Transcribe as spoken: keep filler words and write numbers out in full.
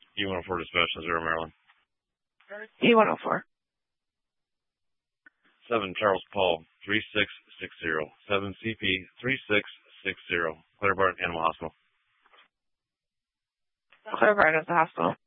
E one oh four dispatch to Zero, Maryland. E one oh four. seven Charles Paul, three six six zero. seven C P, three six six zero. Claire Barton Animal Hospital. Claire Barton at the hospital.